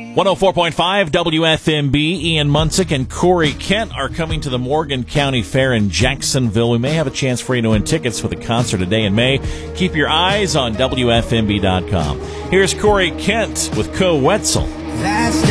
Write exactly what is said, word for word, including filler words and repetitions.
one oh four point five W F M B. Ian Munsick and Corey Kent are coming to the Morgan County Fair in Jacksonville. We may have a chance for you to win tickets for the concert today in May. Keep your eyes on W F M B dot com. Here's Corey Kent with Co Wetzel. That's